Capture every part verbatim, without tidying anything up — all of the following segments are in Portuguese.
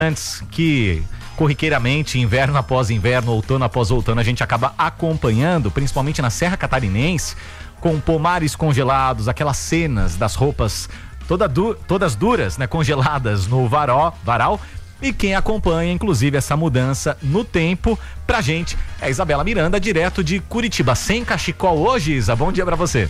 antes que corriqueiramente, inverno após inverno, outono após outono, a gente acaba acompanhando, principalmente na Serra Catarinense, com pomares congelados, aquelas cenas das roupas toda du- todas duras, né, congeladas no varó, varal. E quem acompanha, inclusive, essa mudança no tempo, pra gente, é a Isabela Miranda, direto de Curitiba. Sem cachecol hoje, Isa, bom dia pra você.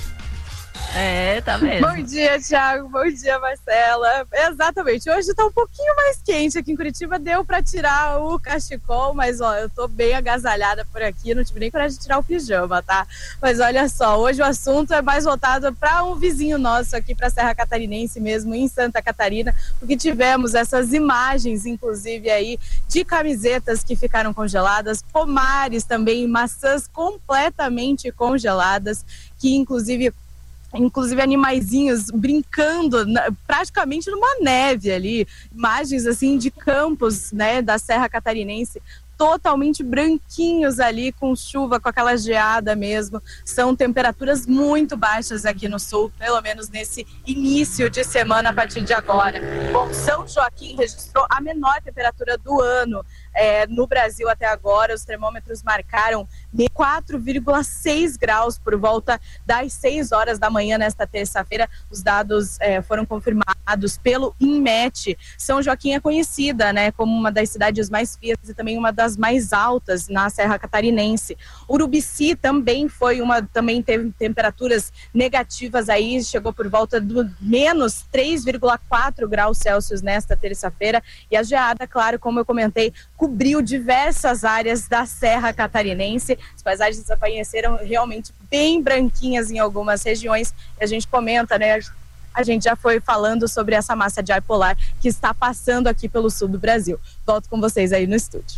É, tá mesmo. Bom dia, Thiago. Bom dia, Marcela. Exatamente. Hoje tá um pouquinho mais quente aqui em Curitiba. Deu pra tirar o cachecol, mas ó, eu tô bem agasalhada por aqui. Não tive nem coragem de tirar o pijama, tá? Mas olha só, hoje o assunto é mais voltado para um vizinho nosso aqui pra Serra Catarinense mesmo, em Santa Catarina, porque tivemos essas imagens, inclusive aí, de camisetas que ficaram congeladas, pomares também, maçãs completamente congeladas, que inclusive inclusive animaizinhos brincando na, praticamente numa neve ali, imagens assim de campos, né, da Serra Catarinense, totalmente branquinhos ali, com chuva, com aquela geada mesmo. São temperaturas muito baixas aqui no sul, pelo menos nesse início de semana a partir de agora. Bom, São Joaquim registrou a menor temperatura do ano é, no Brasil até agora. Os termômetros marcaram quatro vírgula seis graus por volta das seis horas da manhã nesta terça-feira. Os dados é, foram confirmados pelo INMET. São Joaquim é conhecida, né, como uma das cidades mais frias e também uma das mais altas na Serra Catarinense. Urubici também foi uma, também teve temperaturas negativas aí, chegou por volta do menos três vírgula quatro graus Celsius nesta terça-feira, e a geada, claro, como eu comentei, cobriu diversas áreas da Serra Catarinense. As paisagens amanheceram realmente bem branquinhas em algumas regiões, e a gente comenta, né, a gente já foi falando sobre essa massa de ar polar que está passando aqui pelo sul do Brasil. Volto com vocês aí no estúdio.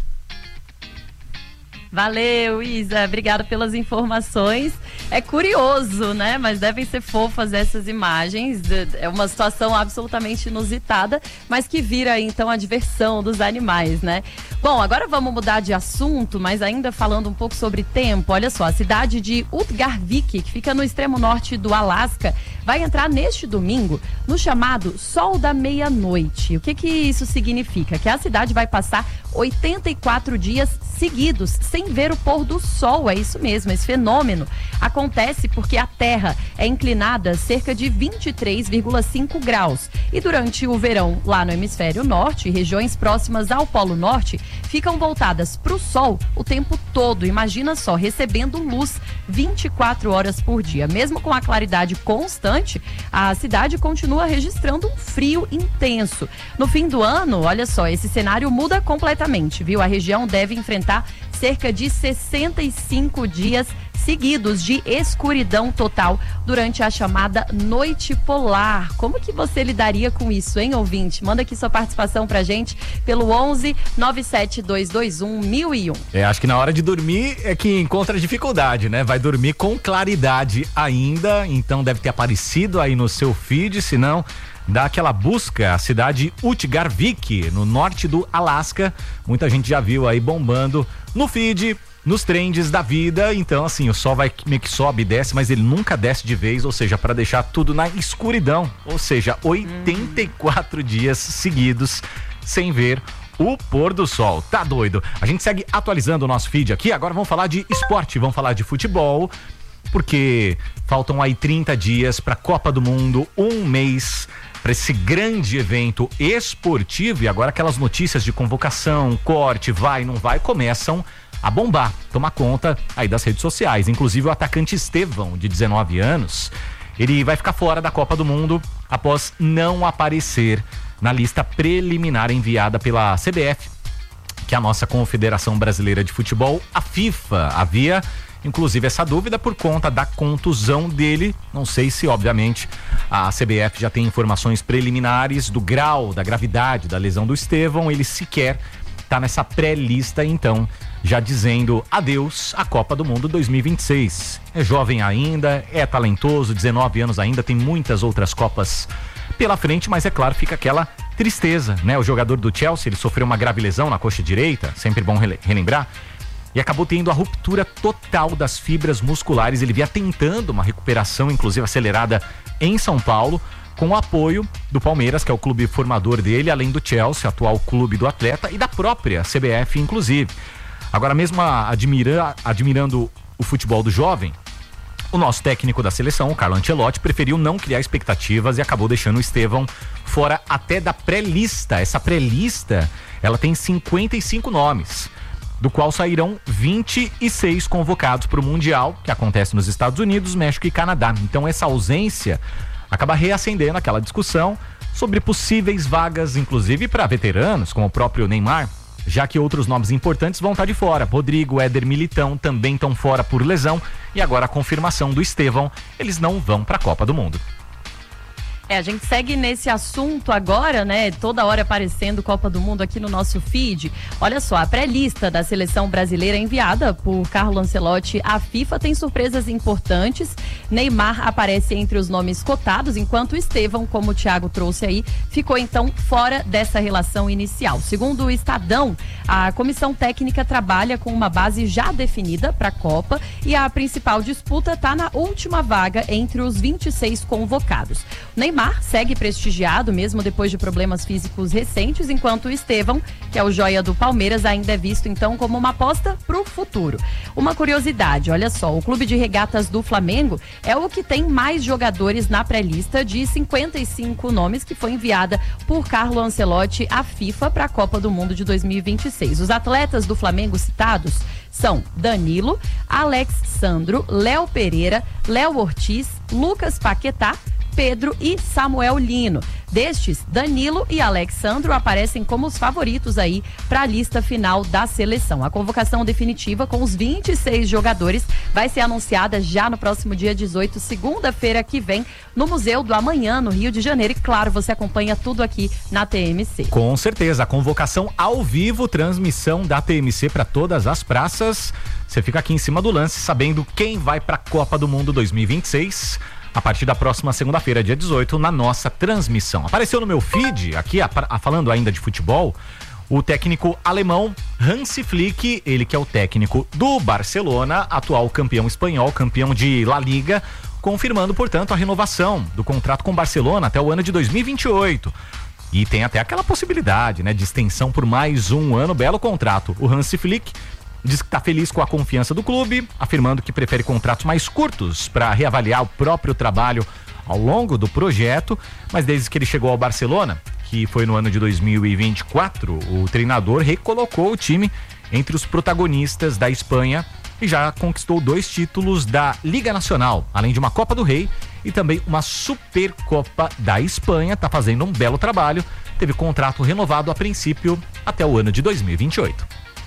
Valeu, Isa, obrigada pelas informações. É curioso, né? Mas devem ser fofas essas imagens. É uma situação absolutamente inusitada, mas que vira então a diversão dos animais, né? Bom, agora vamos mudar de assunto, mas ainda falando um pouco sobre tempo. Olha só, a cidade de Utgarvik, que fica no extremo norte do Alasca, vai entrar neste domingo no chamado Sol da Meia-Noite. O que que isso significa? Que a cidade vai passar oitenta e quatro dias seguidos sem ver o pôr do sol. É isso mesmo, esse fenômeno acontece porque a Terra é inclinada cerca de vinte e três vírgula cinco graus, e durante o verão lá no hemisfério norte, regiões próximas ao Polo Norte ficam voltadas para o sol o tempo todo. Imagina só, recebendo luz vinte e quatro horas por dia. Mesmo com a claridade constante, a cidade continua registrando um frio intenso. No fim do ano, olha só, esse cenário muda completamente, viu? A região deve enfrentar cerca de sessenta e cinco dias seguidos de escuridão total durante a chamada noite polar. Como que você lidaria com isso, hein, ouvinte? Manda aqui sua participação pra gente pelo onze nove sete dois dois um mil e um. É, acho que na hora de dormir é que encontra dificuldade, né? Vai dormir com claridade ainda, então deve ter aparecido aí no seu feed, se não, dá aquela busca, a cidade Utgarvik, no norte do Alasca. Muita gente já viu aí bombando no feed, nos trends da vida. Então, assim, o sol vai meio que sobe e desce, mas ele nunca desce de vez, ou seja, para deixar tudo na escuridão. Ou seja, oitenta e quatro hum. dias seguidos sem ver o pôr do sol. Tá doido? A gente segue atualizando o nosso feed aqui. Agora vamos falar de esporte, vamos falar de futebol, porque faltam aí trinta dias para a Copa do Mundo, um mês para esse grande evento esportivo, e agora aquelas notícias de convocação, corte, vai, não vai, começam a bombar, tomar conta aí das redes sociais. Inclusive o atacante Estevão, de dezenove anos, ele vai ficar fora da Copa do Mundo após não aparecer na lista preliminar enviada pela C B F, que é a nossa Confederação Brasileira de Futebol. A FIFA havia inclusive essa dúvida por conta da contusão dele. Não sei se, obviamente, a C B F já tem informações preliminares do grau, da gravidade da lesão do Estevão. Ele sequer tá nessa pré-lista, então, já dizendo adeus à Copa do Mundo dois mil e vinte e seis. É jovem ainda, é talentoso, dezenove anos ainda, tem muitas outras Copas pela frente, mas é claro, fica aquela tristeza, né? O jogador do Chelsea, ele sofreu uma grave lesão na coxa direita, sempre bom relembrar, e acabou tendo a ruptura total das fibras musculares. Ele vinha tentando uma recuperação, inclusive acelerada, em São Paulo, com o apoio do Palmeiras, que é o clube formador dele, além do Chelsea, atual clube do atleta, e da própria C B F, inclusive. Agora, mesmo admira, admirando o futebol do jovem, o nosso técnico da seleção, o Carlo Ancelotti, preferiu não criar expectativas e acabou deixando o Estevão fora até da pré-lista. Essa pré-lista, ela tem cinquenta e cinco nomes, do qual sairão vinte e seis convocados para o Mundial, que acontece nos Estados Unidos, México e Canadá. Então essa ausência acaba reacendendo aquela discussão sobre possíveis vagas, inclusive para veteranos, como o próprio Neymar, já que outros nomes importantes vão estar de fora. Rodrigo, Éder, Militão também estão fora por lesão, e agora a confirmação do Estevão, eles não vão para a Copa do Mundo. É, a gente segue nesse assunto agora, né? Toda hora aparecendo Copa do Mundo aqui no nosso feed. Olha só, a pré-lista da seleção brasileira enviada por Carlo Ancelotti à FIFA tem surpresas importantes. Neymar aparece entre os nomes cotados, enquanto Estevão, como o Thiago trouxe aí, ficou então fora dessa relação inicial. Segundo o Estadão, a comissão técnica trabalha com uma base já definida para a Copa e a principal disputa está na última vaga entre os vinte e seis convocados. Neymar Neymar segue prestigiado mesmo depois de problemas físicos recentes, enquanto o Estevão, que é o joia do Palmeiras, ainda é visto então como uma aposta para o futuro. Uma curiosidade, olha só, o Clube de Regatas do Flamengo é o que tem mais jogadores na pré-lista de cinquenta e cinco nomes que foi enviada por Carlo Ancelotti à FIFA para a Copa do Mundo de dois mil e vinte e seis. Os atletas do Flamengo citados são Danilo, Alex Sandro, Léo Pereira, Léo Ortiz, Lucas Paquetá, Pedro e Samuel Lino. Destes, Danilo e Alexandro aparecem como os favoritos aí para a lista final da seleção. A convocação definitiva com os vinte e seis jogadores vai ser anunciada já no próximo dia dezoito, segunda-feira que vem, no Museu do Amanhã, no Rio de Janeiro. E claro, você acompanha tudo aqui na T M C. Com certeza, a convocação ao vivo, transmissão da T M C para todas as praças. Você fica aqui em cima do lance, sabendo quem vai para a Copa do Mundo dois mil e vinte e seis. A partir da próxima segunda-feira, dia dezoito, na nossa transmissão. Apareceu no meu feed, aqui, a, a, falando ainda de futebol, o técnico alemão Hansi Flick, ele que é o técnico do Barcelona, atual campeão espanhol, campeão de La Liga, confirmando, portanto, a renovação do contrato com o Barcelona até o ano de dois mil e vinte e oito. E tem até aquela possibilidade, né, de extensão por mais um ano, belo contrato. O Hansi Flick diz que está feliz com a confiança do clube, afirmando que prefere contratos mais curtos para reavaliar o próprio trabalho ao longo do projeto, mas desde que ele chegou ao Barcelona, que foi no ano de dois mil e vinte e quatro, o treinador recolocou o time entre os protagonistas da Espanha e já conquistou dois títulos da Liga Nacional, além de uma Copa do Rei e também uma Supercopa da Espanha. Está fazendo um belo trabalho, teve contrato renovado a princípio até o ano de dois mil e vinte e oito.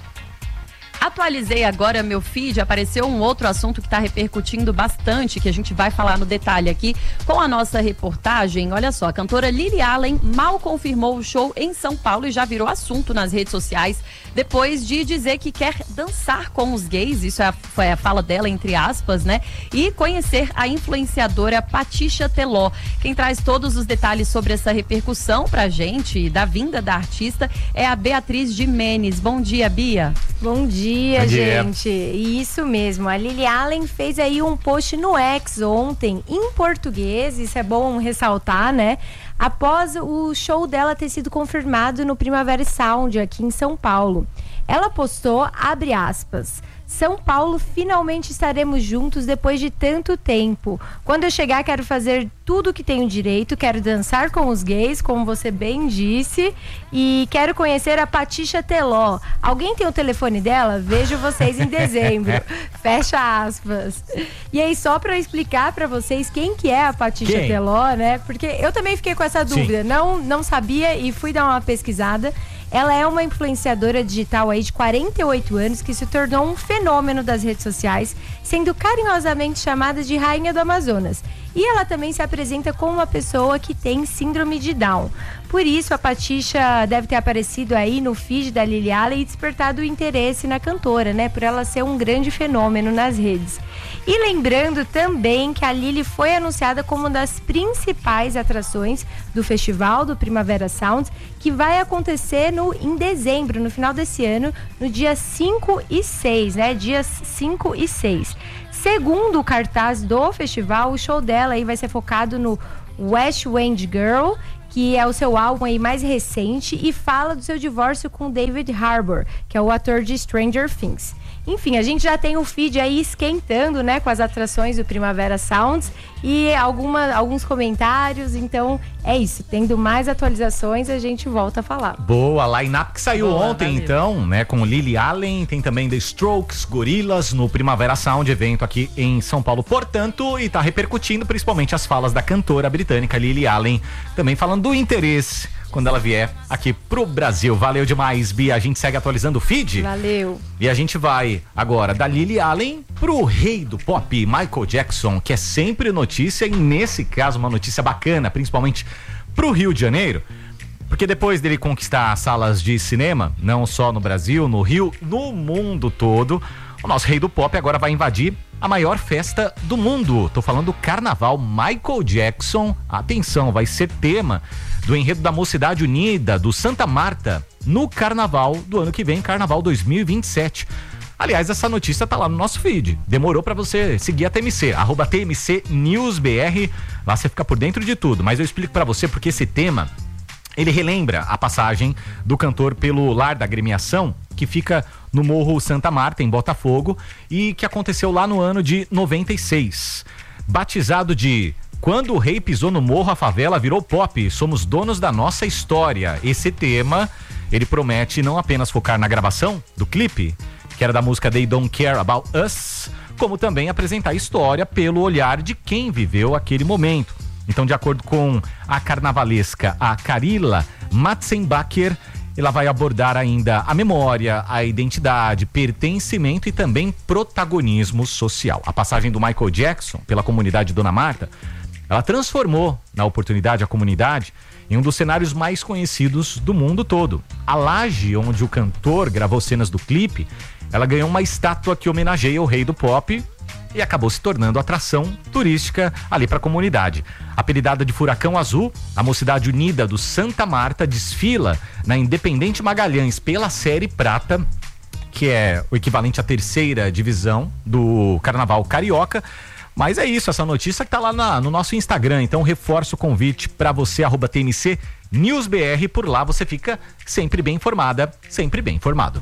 Atualizei agora meu feed, apareceu um outro assunto que está repercutindo bastante, que a gente vai falar no detalhe aqui com a nossa reportagem. Olha só, a cantora Lily Allen mal confirmou o show em São Paulo e já virou assunto nas redes sociais depois de dizer que quer dançar com os gays, isso é a, foi a fala dela, entre aspas, né? E conhecer a influenciadora Patricia Teló. Quem traz todos os detalhes sobre essa repercussão pra gente, da vinda da artista, é a Beatriz Jimenez. Bom dia, Bia. Bom dia, Bom dia, gente. Isso mesmo, a Lily Allen fez aí um post no X ontem, em português, isso é bom ressaltar, né? Após o show dela ter sido confirmado no Primavera Sound, aqui em São Paulo. Ela postou, abre aspas, São Paulo, finalmente estaremos juntos depois de tanto tempo. Quando eu chegar, quero fazer tudo que tenho direito, quero dançar com os gays, como você bem disse, e quero conhecer a Patricia Teló. Alguém tem o telefone dela? Vejo vocês em dezembro. Fecha aspas. E aí, só para explicar para vocês quem que é a Patricia quem? Teló, né? Porque eu também fiquei com essa dúvida, não, não sabia e fui dar uma pesquisada. Ela é uma influenciadora digital aí de quarenta e oito anos que se tornou um fenômeno das redes sociais, sendo carinhosamente chamada de Rainha do Amazonas. E ela também se apresenta como uma pessoa que tem síndrome de Down. Por isso, a Patricia deve ter aparecido aí no feed da Lily Allen e despertado o interesse na cantora, né? Por ela ser um grande fenômeno nas redes. E lembrando também que a Lily foi anunciada como uma das principais atrações do festival do Primavera Sound, que vai acontecer no, em dezembro, no final desse ano, no dia cinco e seis, né? Dias cinco e seis. Segundo o cartaz do festival, o show dela aí vai ser focado no West End Girl, que é o seu álbum aí mais recente, e fala do seu divórcio com David Harbour, que é o ator de Stranger Things. Enfim, a gente já tem o feed aí esquentando, né, com as atrações do Primavera Sounds e alguma, alguns comentários, então é isso, tendo mais atualizações a gente volta a falar. Boa, line-up que saiu Boa, ontem, valeu. então, né, com Lily Allen, tem também The Strokes, Gorillaz no Primavera Sound, evento aqui em São Paulo, portanto, e tá repercutindo principalmente as falas da cantora britânica Lily Allen, também falando do interesse quando ela vier aqui pro Brasil. Valeu demais, Bia. A gente segue atualizando o feed. Valeu. E a gente vai agora da Lily Allen pro rei do pop, Michael Jackson, que é sempre notícia, e nesse caso uma notícia bacana, principalmente pro Rio de Janeiro, porque depois dele conquistar as salas de cinema, não só no Brasil, no Rio, no mundo todo, o nosso rei do pop agora vai invadir a maior festa do mundo. Tô falando do Carnaval. Michael Jackson, atenção, vai ser tema do enredo da Mocidade Unida, do Santa Marta, no Carnaval do ano que vem, Carnaval dois mil e vinte e sete. Aliás, essa notícia tá lá no nosso feed. Demorou pra você seguir a T M C, arroba T M C News B R. Lá você fica por dentro de tudo. Mas eu explico pra você porque esse tema, ele relembra a passagem do cantor pelo lar da agremiação, que fica no Morro Santa Marta, em Botafogo, e que aconteceu lá no ano de noventa e seis. Batizado de Quando o Rei Pisou no Morro, a Favela Virou Pop, Somos Donos da Nossa História. Esse tema, ele promete não apenas focar na gravação do clipe, que era da música They Don't Care About Us, como também apresentar a história pelo olhar de quem viveu aquele momento. Então, de acordo com a carnavalesca, a Carila Matzenbacher, ela vai abordar ainda a memória, a identidade, pertencimento e também protagonismo social. A passagem do Michael Jackson pela comunidade Dona Marta, ela transformou, na oportunidade, a comunidade em um dos cenários mais conhecidos do mundo todo. A laje onde o cantor gravou cenas do clipe, ela ganhou uma estátua que homenageia o rei do pop e acabou se tornando atração turística ali para a comunidade. Apelidada de Furacão Azul, a Mocidade Unida do Santa Marta desfila na Independente Magalhães pela Série Prata, que é o equivalente à terceira divisão do Carnaval Carioca. Mas é isso, essa notícia que tá lá na, no nosso Instagram, então reforço o convite para você, arroba T M C News B R, por lá você fica sempre bem informada, sempre bem informado.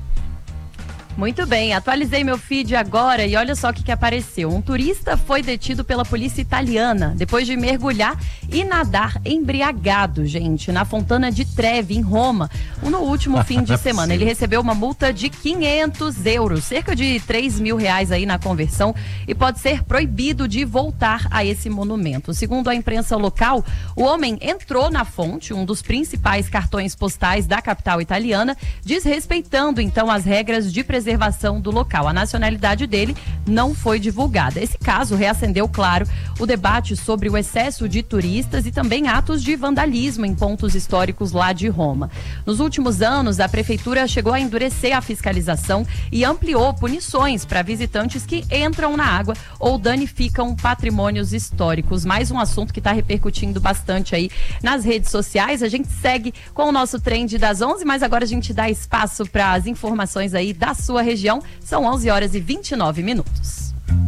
Muito bem, atualizei meu feed agora e olha só o que, que apareceu. Um turista foi detido pela polícia italiana depois de mergulhar e nadar embriagado, gente, na Fontana di Trevi, em Roma, no último fim de semana. Ele recebeu uma multa de quinhentos euros, cerca de três mil reais aí na conversão, e pode ser proibido de voltar a esse monumento. Segundo a imprensa local, o homem entrou na fonte, um dos principais cartões postais da capital italiana, desrespeitando então as regras de preservação preservação do local. A nacionalidade dele não foi divulgada. Esse caso reacendeu, claro, o debate sobre o excesso de turistas e também atos de vandalismo em pontos históricos lá de Roma. Nos últimos anos, a prefeitura chegou a endurecer a fiscalização e ampliou punições para visitantes que entram na água ou danificam patrimônios históricos. Mais um assunto que está repercutindo bastante aí nas redes sociais. A gente segue com o nosso trend das onze, mas agora a gente dá espaço para as informações aí da sua região. São onze horas e vinte e nove minutos.